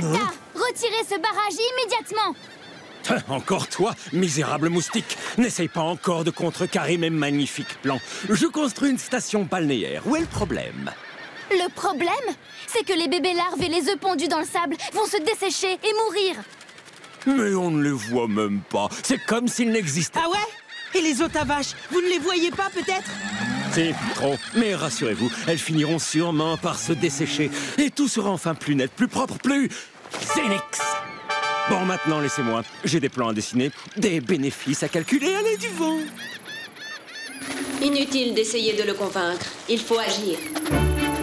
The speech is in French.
Basta! Retirez ce barrage immédiatement! Encore toi, misérable moustique. N'essaye pas encore de contrecarrer mes magnifiques plans. Je construis une station balnéaire. Où est le problème? Le problème, c'est que les bébés larves et les œufs pondus dans le sable vont se dessécher et mourir. Mais on ne les voit même pas. C'est comme s'ils n'existaient pas. Ah ouais? Et les autres à vaches, vous ne les voyez pas peut-être? Si, trop. Mais rassurez-vous, elles finiront sûrement par se dessécher. Et tout sera enfin plus net, plus propre, plus... Zénix. Bon, maintenant, laissez-moi. J'ai des plans à dessiner, des bénéfices à calculer. Allez, du vent. Inutile d'essayer de le convaincre. Il faut agir.